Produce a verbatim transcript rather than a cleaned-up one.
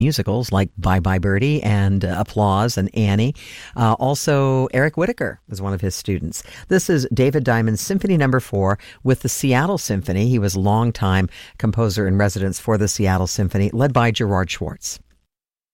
musicals like Bye Bye Birdie and uh, Applause and Annie. Uh, also, Eric Whitacre was one of his students. This is David Diamond's Symphony Number Four with the Seattle Symphony. He was longtime composer in residence for the Seattle Symphony, led by Gerard Schwartz.